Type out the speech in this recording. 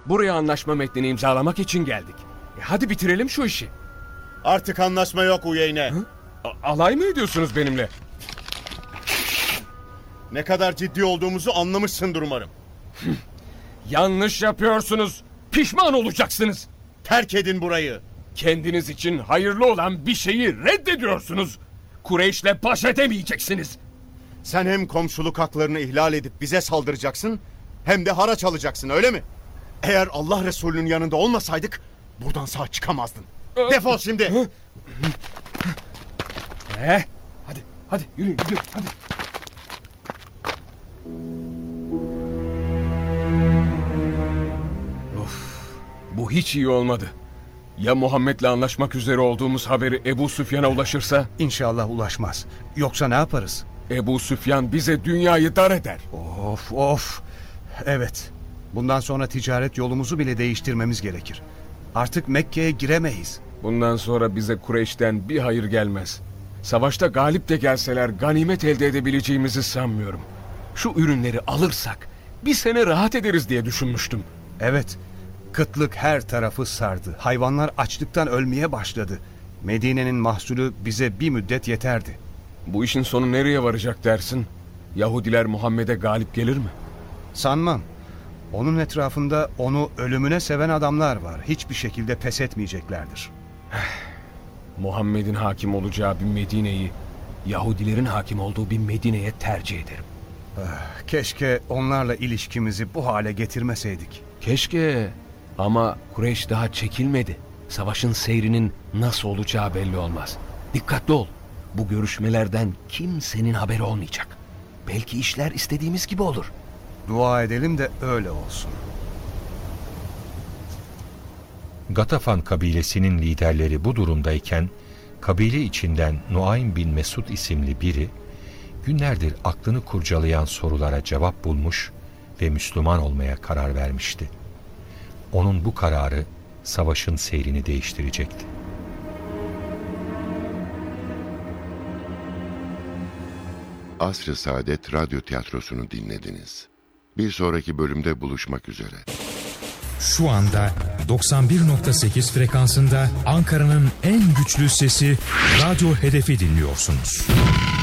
Buraya anlaşma metnini imzalamak için geldik. Hadi bitirelim şu işi. Artık anlaşma yok Uyeyne. Alay mı ediyorsunuz benimle? Ne kadar ciddi olduğumuzu anlamışsındır umarım. Yanlış yapıyorsunuz. Pişman olacaksınız. Terk edin burayı. Kendiniz için hayırlı olan bir şeyi reddediyorsunuz. Kureyş'le baş edemeyeceksiniz. Sen hem komşuluk haklarını ihlal edip bize saldıracaksın, hem de haraç alacaksın, öyle mi? Eğer Allah Resulü'nün yanında olmasaydık buradan sağ çıkamazdın. Defol şimdi. Hadi yürü hadi. Bu hiç iyi olmadı. Ya Muhammed'le anlaşmak üzere olduğumuz haberi Ebu Süfyan'a ulaşırsa? İnşallah ulaşmaz. Yoksa ne yaparız? Ebu Süfyan bize dünyayı dar eder. Of. Evet. Bundan sonra ticaret yolumuzu bile değiştirmemiz gerekir. Artık Mekke'ye giremeyiz. Bundan sonra bize Kureyş'ten bir hayır gelmez. Savaşta galip de gelseler ganimet elde edebileceğimizi sanmıyorum. Şu ürünleri alırsak bir sene rahat ederiz diye düşünmüştüm. Evet. Kıtlık her tarafı sardı. Hayvanlar açlıktan ölmeye başladı. Medine'nin mahsulü bize bir müddet yeterdi. Bu işin sonu nereye varacak dersin? Yahudiler Muhammed'e galip gelir mi? Sanmam. Onun etrafında onu ölümüne seven adamlar var. Hiçbir şekilde pes etmeyeceklerdir. Muhammed'in hakim olacağı bir Medine'yi Yahudilerin hakim olduğu bir Medine'ye tercih ederim. Keşke onlarla ilişkimizi bu hale getirmeseydik. Keşke, ama Kureyş daha çekilmedi. Savaşın seyrinin nasıl olacağı belli olmaz. Dikkatli ol. Bu görüşmelerden kimsenin haberi olmayacak. Belki işler istediğimiz gibi olur. Dua edelim de öyle olsun. Gatafan kabilesinin liderleri bu durumdayken, kabile içinden Nuaym bin Mesud isimli biri, günlerdir aklını kurcalayan sorulara cevap bulmuş ve Müslüman olmaya karar vermişti. Onun bu kararı savaşın seyrini değiştirecekti. Asr-ı Saadet Radyo Tiyatrosu'nu dinlediniz. Bir sonraki bölümde buluşmak üzere. Şu anda 91.8 frekansında Ankara'nın en güçlü sesi Radyo Hedef'i dinliyorsunuz.